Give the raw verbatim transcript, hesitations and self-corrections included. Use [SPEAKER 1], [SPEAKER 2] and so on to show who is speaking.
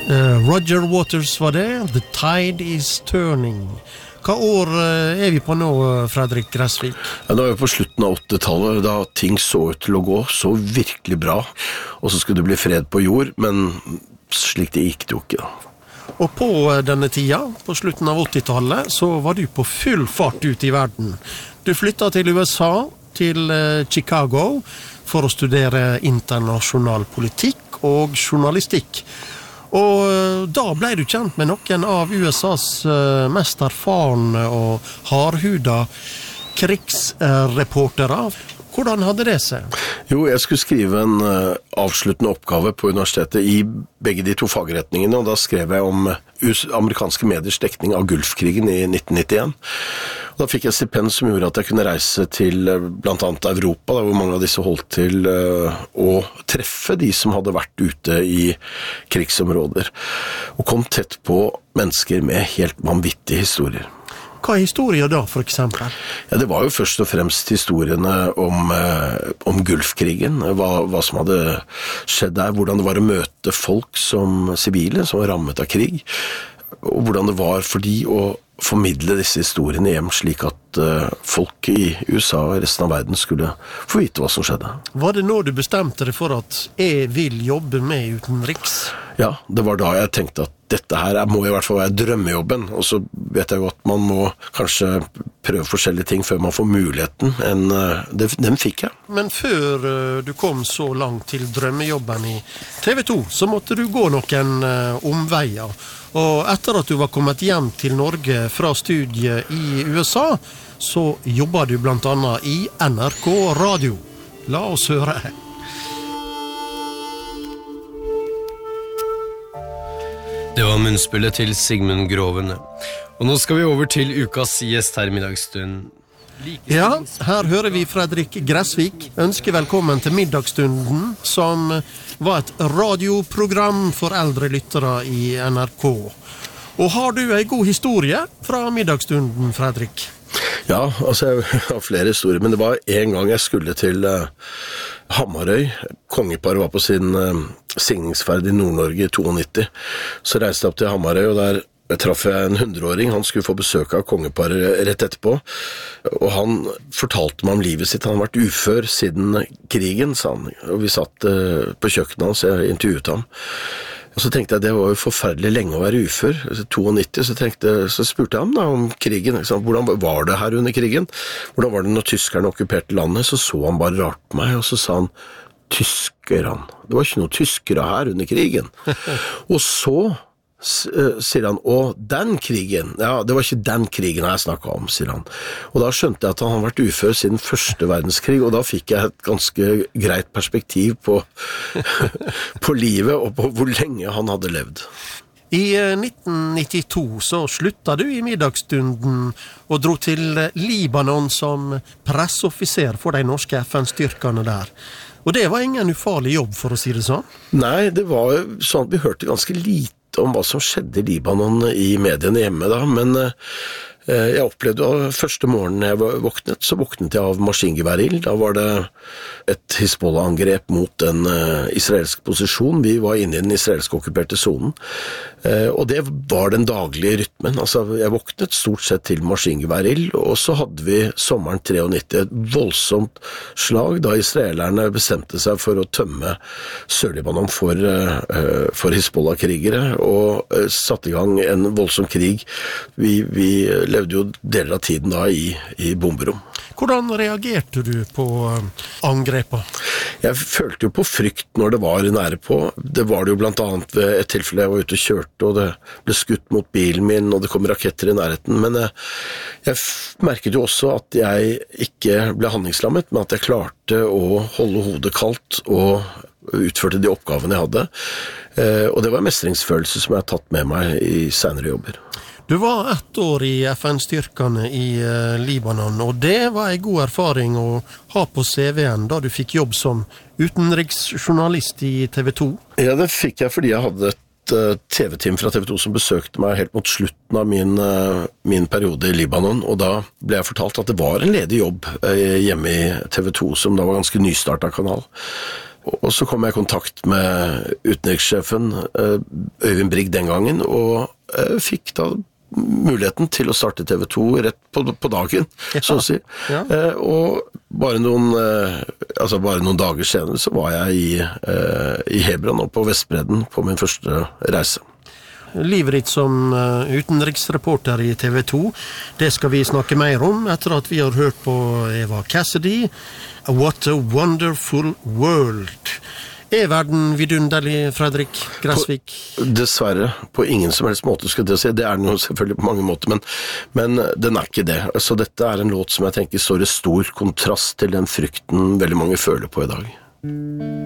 [SPEAKER 1] Uh, Roger Waters var det. The Tide is Turning. Hva år uh, er vi på nå, Fredrik Gressvik?
[SPEAKER 2] Ja, da er vi på slutten av åttitallet, da ting så ut til å gå så virkelig bra. Og så skulle det bli fred på jord, men slik det gikk det jo ikke da.
[SPEAKER 1] Og på denne tida, på slutten av åttitallet, så var du på full fart ut i verden. Du flyttet til U S A, til uh, Chicago, for å studere internasjonal politikk og journalistikk. Og da ble du kjent med noen av U S A's mest erfarne og hardhuda krigsreportere. Hvordan hadde det seg?
[SPEAKER 2] Jo, jeg skulle skrive en uh, avsluttende oppgave på universitetet i begge de to fagretningene, og da skrev jeg om uh, amerikanske mediers dekning av Gulfkrigen i nitten nittien. Og da fikk jeg stipend som gjorde at jeg kunne reise til uh, blant annet Europa, da, hvor mange av disse holdt til uh, å treffe de som hadde vært ute i krigsområder, og kom tett på mennesker med helt vanvittige historier.
[SPEAKER 1] Hva er historier da, for eksempel?
[SPEAKER 2] Ja, det var jo først og fremst historiene om, eh, om Gulfkrigen, hva, hva som hadde skjedd der, hvordan det var å møte folk som sivile, som var rammet av krig, og hvordan det var for de å formidle disse historiene hjem, slik at uh, folk i U S A og resten av verden skulle få vite hva som skjedde.
[SPEAKER 1] Var det nå du bestemte deg for at jeg vil jobbe med utenriks?
[SPEAKER 2] Ja, det var da jeg tenkte at dette her må i hvert fall være drømmejobben, og så vet jeg jo at man må kanskje prøve forskjellige ting før man får muligheten, enn uh, det, den fikk jeg.
[SPEAKER 1] Men før uh, du kom så langt til drømmejobben i T V to, så måtte du gå noen uh, omveier. Og etter at du var kommet hjem til Norge fra studiet i U S A, så jobber du blant annet i N R K Radio. La oss høre.
[SPEAKER 3] Det var munnspillet til Sigmund Grovene. Og nå skal vi over til ukas gjest her i middagsstunden.
[SPEAKER 1] Ja, her hører vi Fredrik Gressvik ønske velkommen til Middagsstunden, som var et radioprogram for eldre lyttere i N R K. Og har du en god historie fra Middagsstunden, Fredrik?
[SPEAKER 2] Ja, altså jeg har flere historier, men det var en gang jeg skulle til uh, Hamarøy. Kongeparet var på sin uh, signingsferd i Nord-Norge i nittito. Så reiste jeg opp til Hamarøy, og der jeg traff jeg en hundreåring. Han skulle få besøk av kongeparet rett etterpå, og han fortalte meg om livet sitt. Han har vært ufør siden krigen, sa han, og vi satt uh, på kjøkkenet hans, jeg intervjuet ham. Og så tenkte jeg, det var jo forferdelig lenge å være ufør, nittito, så, tenkte, så spurte jeg ham da om krigen, hvordan var det her under krigen? Hvordan var det når tyskerne okkuperte landet? Så så han bare rart på meg, og så sa han, tyskerne, det var ikke noen tyskere her under krigen. Og så sier han, og den krigen, ja, det var ikke den krigen jeg snakket om, sier han. Og da skjønte jeg at han har vært ufør siden første verdenskrig, og da fikk jeg et ganske greit perspektiv på, på livet og på hvor lenge han hadde levd.
[SPEAKER 1] I nitten nittito så slutta du i Middagsstunden og dro til Libanon som presseoffiser for de norske F N-styrkene der. Og det var ingen ufarlig jobb, for å si det sånn?
[SPEAKER 2] Nei, det var sånn at vi hørte ganske lite om hva som skjedde i Libanon i mediene hjemme da, men eh, jeg opplevde at første morgenen jeg våknet, så våknet jeg av maskingeværild. Da var det et Hizbollah-angrep mot en uh, israelsk posisjon. Vi var inne i den israelske okkuperte zonen, uh, og det var den daglige rytmen. Altså, jeg våknet stort sett til maskingeværild, og så hadde vi sommeren nittitre et voldsomt slag da israelerne bestemte seg for å tømme Sør-Libanon for, uh, for Hizbollah-krigere, og uh, satte i gang en voldsom krig. Vi, vi levde jo deler av tiden da i, i bomberom.
[SPEAKER 1] Hvordan reagerte du på angrepet?
[SPEAKER 2] Jeg følte jo på frykt når det var nære på. Det var det jo blant annet ved et tilfelle jeg var ute og kjørte, og det ble skutt mot bilen min, og det kom raketter i nærheten. Men jeg, jeg merket jo også at jeg ikke ble handlingslammet, men at jeg klarte å holde hodet kaldt og utførte de oppgavene jeg hadde. Og det var en mestringsfølelse som jeg har tatt med meg i senere jobber.
[SPEAKER 1] Du var ett år i F N-styrkene i uh, Libanon, og det var en god erfaring å ha på C V-en da du fikk jobb som utenriksjournalist i T V to.
[SPEAKER 2] Ja, det fikk jeg fordi jeg hadde et uh, T V-team fra T V to som besøkte meg helt mot slutten av min, uh, min periode i Libanon, og da ble jeg fortalt at det var en ledig jobb uh, hjemme i T V to, som da var ganske nystartet kanal. Og så kom jeg i kontakt med utenrikssjefen, Øyvind Brigg den gangen, og fikk da muligheten til å starte T V to rett på, på dagen, ja. Så å si. Ja. Eh, og bare noen, eh, altså bare noen dager senere så var jeg i, eh, i Hebron og på Vestbredden på min første reise.
[SPEAKER 1] Livet ditt som uh, utenriksreporter i T V to, det skal vi snakke mer om etter at vi har hørt på Eva Cassidy, What a Wonderful World. Er verden vidunderlig, Fredrik Gressvik?
[SPEAKER 2] På, dessverre, på ingen som helst måte skal jeg si. Det er den jo selvfølgelig på mange måter, men, men den er ikke det. Så dette er en låt som jeg tenker står i stor kontrast til den frykten veldig mange føler på i dag.